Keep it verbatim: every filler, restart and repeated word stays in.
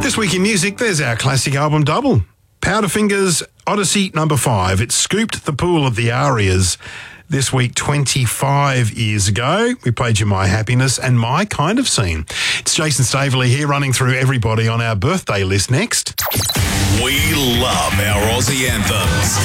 This week in music, there's our classic album double. Powderfinger's Odyssey number five. It scooped the pool of the Arias this week twenty-five years ago. We played you My Happiness and My Kind of Scene. It's Jason Staveley here running through everybody on our birthday list next. We love our Aussie anthems.